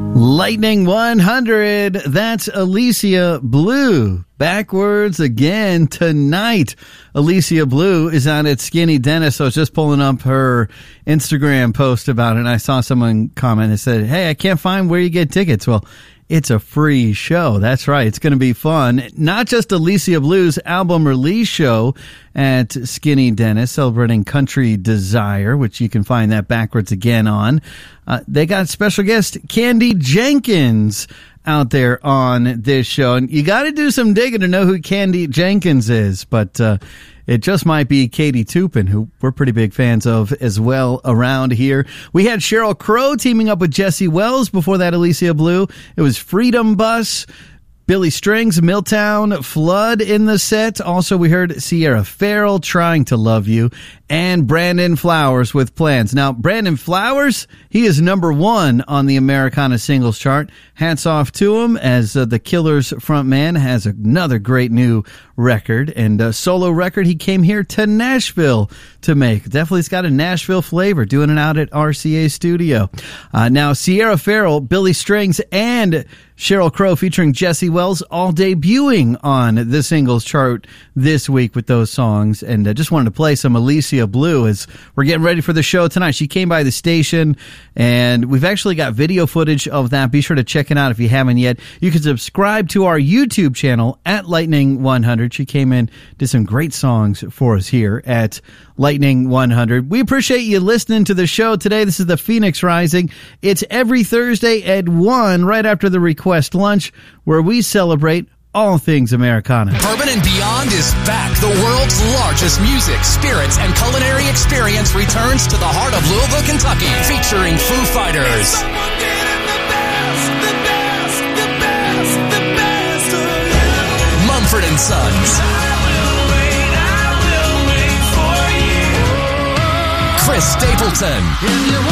Lightning 100, that's Alicia Blue. Backwards again tonight. Alicia Blue is out at Skinny Dennis. So I was just pulling up her Instagram post about it, and I saw someone comment and said, hey, I can't find where you get tickets. Well, it's a free show. That's right. It's going to be fun. Not just Alicia Blue's album release show at Skinny Dennis, celebrating Country Desire, which you can find that backwards again on. They got special guest Candy Jenkins out there on this show. And you got to do some digging to know who Candy Jenkins is. But it just might be Katie Tupin, who we're pretty big fans of as well around here. We had Sheryl Crow teaming up with Jesse Wells. Before that, Alicia Blue. It was Freedom Bus, Billy Strings, Milltown, Flood in the set. Also, we heard Sierra Farrell, Trying to Love You, and Brandon Flowers with Plans. Now, Brandon Flowers, he is number 1 on the Americana singles chart. Hats off to him, as the Killers frontman has another great new record and a solo record he came here to Nashville to make. Definitely it's got a Nashville flavor, doing it out at RCA Studio. Now, Sierra Farrell, Billy Strings, and Sheryl Crow featuring Jesse Wells all debuting on the singles chart this week with those songs. And just wanted to play some Alicia Blue as we're getting ready for the show tonight. She came by the station, and we've actually got video footage of that. Be sure to check it out if you haven't yet. You can subscribe to our YouTube channel at Lightning 100. She came in, did some great songs for us here at Lightning 100. We appreciate you listening to the show today. This is the Phoenix Rising. It's every Thursday at 1, right after the Request Lunch, where we celebrate all things Americana. Bourbon and Beyond is back. The world's largest music, spirits, and culinary experience returns to the heart of Louisville, Kentucky, featuring Foo Fighters, Mumford & Sons, Chris Stapleton,